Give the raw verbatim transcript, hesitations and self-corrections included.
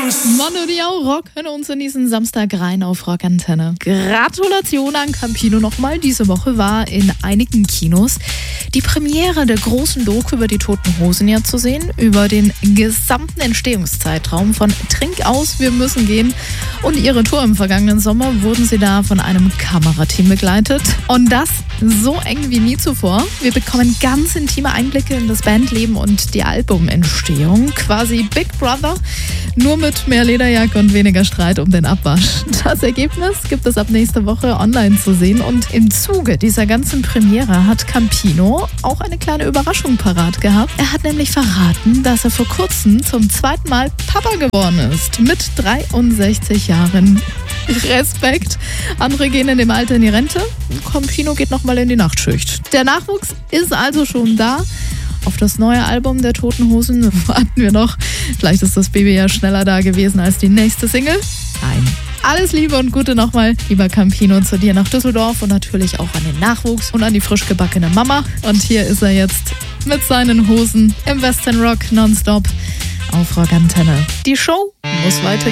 Manu Diao Rock hören uns in diesen Samstag rein auf Rockantenne. Gratulation an Campino nochmal. Diese Woche war in einigen Kinos die Premiere der großen Doku über die Toten Hosen ja zu sehen. Über den gesamten Entstehungszeitraum von Trink aus, wir müssen gehen. Und ihre Tour im vergangenen Sommer wurden sie da von einem Kamerateam begleitet. Und das so eng wie nie zuvor. Wir bekommen ganz intime Einblicke in das Bandleben und die Albumentstehung. Quasi Big Brother, nur mit mehr Lederjacke und weniger Streit um den Abwasch. Das Ergebnis gibt es ab nächster Woche online zu sehen. Und im Zuge dieser ganzen Premiere hat Campino auch eine kleine Überraschung parat gehabt. Er hat nämlich verraten, dass er vor kurzem zum zweiten Mal Papa geworden ist. Mit dreiundsechzig Jahren. Respekt. Andere gehen in dem Alter in die Rente. Campino geht nochmal in die Nachtschicht. Der Nachwuchs ist also schon da. Auf das neue Album der Toten Hosen warten wir noch. Vielleicht ist das Baby ja schneller da gewesen als die nächste Single. Nein. Alles Liebe und Gute nochmal, lieber Campino, zu dir nach Düsseldorf und natürlich auch an den Nachwuchs und an die frisch gebackene Mama. Und hier ist er jetzt mit seinen Hosen im Western Rock nonstop auf Rockantenne. Die Show muss weitergehen.